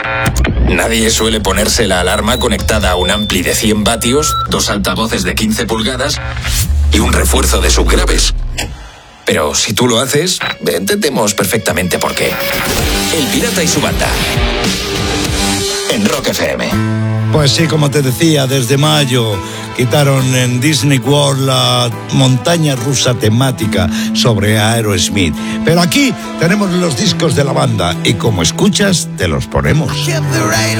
Nadie suele ponerse la alarma conectada a un ampli de 100 vatios, 2 altavoces de 15 pulgadas y un refuerzo de subgraves. Pero si tú lo haces, entendemos perfectamente por qué. El Pirata y su banda. En Rock FM. Pues sí, como te decía, desde mayo quitaron en Disney World la montaña rusa temática sobre Aerosmith. Pero aquí tenemos los discos de la banda y como escuchas, te los ponemos.